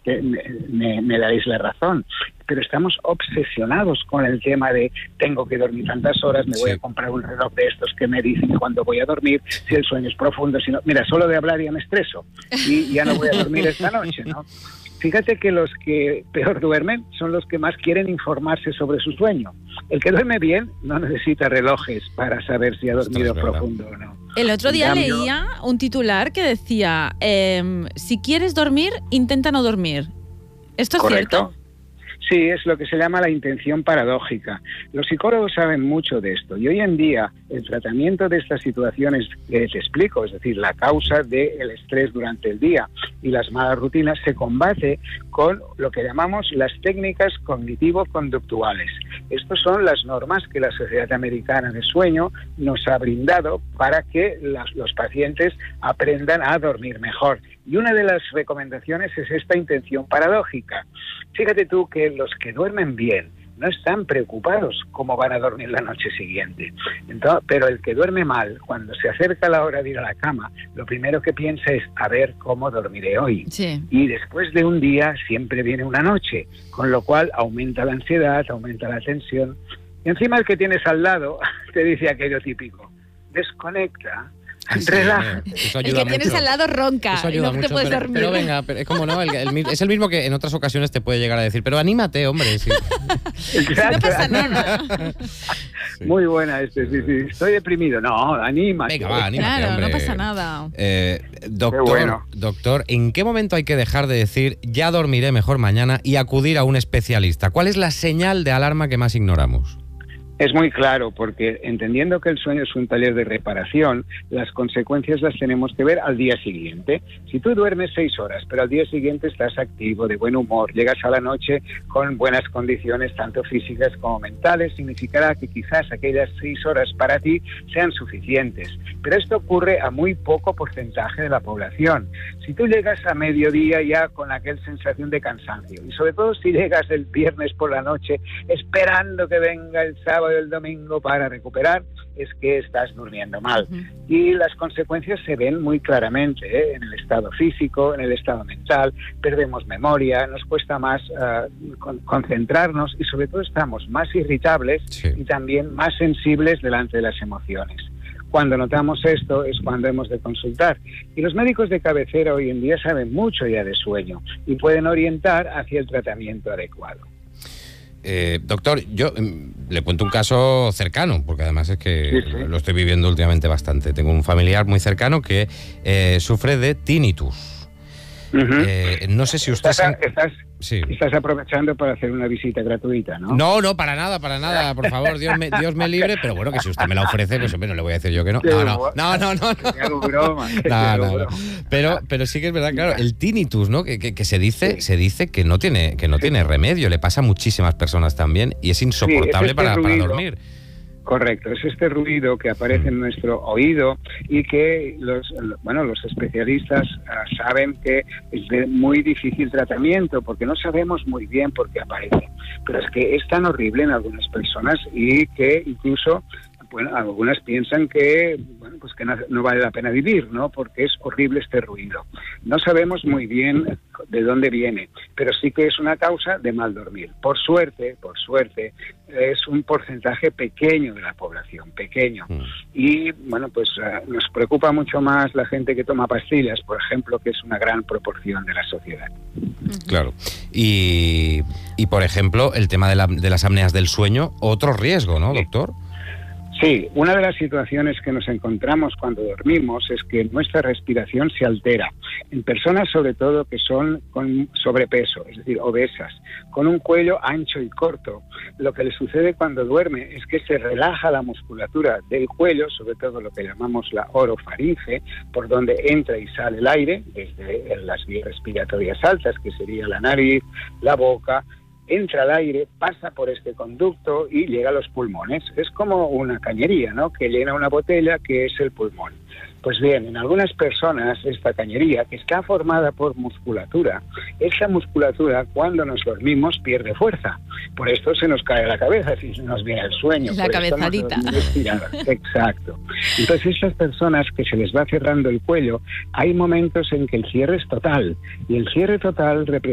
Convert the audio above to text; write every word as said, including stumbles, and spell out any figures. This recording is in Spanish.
te, me, me daréis la razón. Pero estamos obsesionados con el tema de tengo que dormir tantas horas, me voy sí. a comprar un reloj de estos que me dicen cuándo voy a dormir, si el sueño es profundo, si no... Mira, solo de hablar ya me estreso y ya no voy a dormir esta noche, ¿no? Fíjate que los que peor duermen son los que más quieren informarse sobre su sueño. El que duerme bien no necesita relojes para saber si ha dormido profundo o no. El otro día cambio, leía un titular que decía, eh, si quieres dormir, intenta no dormir. ¿Esto es ¿correcto? cierto? Sí, es lo que se llama la intención paradójica. Los psicólogos saben mucho de esto y hoy en día el tratamiento de estas situaciones que te explico, es decir, la causa del estrés durante el día y las malas rutinas, se combate con lo que llamamos las técnicas cognitivo-conductuales. Estas son las normas que la Sociedad Americana de Sueño nos ha brindado para que las, los pacientes aprendan a dormir mejor. Y una de las recomendaciones es esta intención paradójica. Fíjate tú que los que duermen bien no están preocupados cómo van a dormir la noche siguiente. Entonces, pero el que duerme mal, cuando se acerca la hora de ir a la cama, lo primero que piensa es a ver cómo dormiré hoy. Sí. Y después de un día siempre viene una noche, con lo cual aumenta la ansiedad, aumenta la tensión. Y encima el que tienes al lado te dice aquello típico, desconecta. Sí, Relájate. Eso El ayuda que tienes mucho. al lado ronca Eso y ayuda no mucho, te puedes pero, dormir. pero venga, pero es como no, el, el, es el mismo que en otras ocasiones te puede llegar a decir, pero anímate, hombre. Sí. No pasa nada. Sí. Muy buena este, sí, sí. Estoy deprimido. No, anímate. Venga, va, anímate, Claro, hombre. no pasa nada. Eh, doctor, Qué bueno. doctor, ¿en qué momento hay que dejar de decir ya dormiré mejor mañana y acudir a un especialista? ¿Cuál es la señal de alarma que más ignoramos? Es muy claro, porque entendiendo que el sueño es un taller de reparación, las consecuencias las tenemos que ver al día siguiente. Si tú duermes seis horas, pero al día siguiente estás activo, de buen humor, llegas a la noche con buenas condiciones, tanto físicas como mentales, significará que quizás aquellas seis horas para ti sean suficientes. Pero esto ocurre a muy poco porcentaje de la población. Si tú llegas a mediodía ya con aquella sensación de cansancio, y sobre todo si llegas el viernes por la noche esperando que venga el sábado el domingo para recuperar, es que estás durmiendo mal. Uh-huh. Y las consecuencias se ven muy claramente, ¿eh? En el estado físico, en el estado mental, perdemos memoria, nos cuesta más uh, con, concentrarnos y sobre todo estamos más irritables sí. y también más sensibles delante de las emociones. Cuando notamos esto es cuando hemos de consultar. Y los médicos de cabecera hoy en día saben mucho ya de sueño y pueden orientar hacia el tratamiento adecuado. Eh, doctor, yo eh, le cuento un caso cercano, porque además es que sí, sí. lo estoy viviendo últimamente bastante. Tengo un familiar muy cercano que eh, sufre de tinnitus. Uh-huh. eh, no sé si usted... ¿Estás, se... estás, sí. estás aprovechando para hacer una visita gratuita, ¿no? No, no, para nada, para nada, por favor, Dios me, Dios me libre, pero bueno, que si usted me la ofrece, pues hombre, no le voy a decir yo que no. No, no, no, no, no. Te hago broma. No, no, no. Pero, pero sí que es verdad, claro, el tinnitus, ¿no? Que, que, que se dice, sí. se dice que no tiene, que no sí. tiene remedio, le pasa a muchísimas personas también y es insoportable sí, es para, para dormir. Correcto, es este ruido que aparece en nuestro oído y que los, bueno, los especialistas uh, saben que es de muy difícil tratamiento porque no sabemos muy bien por qué aparece. Pero es que es tan horrible en algunas personas y que incluso, bueno, algunas piensan que, bueno, pues que no, no vale la pena vivir, ¿no? Porque es horrible este ruido. No sabemos muy bien de dónde viene, pero sí que es una causa de mal dormir. Por suerte, por suerte, es un porcentaje pequeño de la población, pequeño. Mm. Y, bueno, pues uh, nos preocupa mucho más la gente que toma pastillas, por ejemplo, que es una gran proporción de la sociedad. Claro. Y, y por ejemplo, el tema de, la, de las apneas del sueño, otro riesgo, ¿no, doctor? Sí, una de las situaciones que nos encontramos cuando dormimos es que nuestra respiración se altera. En personas sobre todo que son con sobrepeso, es decir, obesas, con un cuello ancho y corto, lo que le sucede cuando duerme es que se relaja la musculatura del cuello, sobre todo lo que llamamos la orofaringe, por donde entra y sale el aire, desde las vías respiratorias altas, que sería la nariz, la boca. Entra al aire, pasa por este conducto y llega a los pulmones. Es como una cañería, ¿no? Que llena una botella que es el pulmón. Pues bien, en algunas personas esta cañería, que está formada por musculatura, esa musculatura cuando nos dormimos pierde fuerza. Por esto se nos cae la cabeza si nos viene el sueño. La cabezadita. Exacto. Entonces esas personas que se les va cerrando el cuello, hay momentos en que el cierre es total. Y el cierre total representa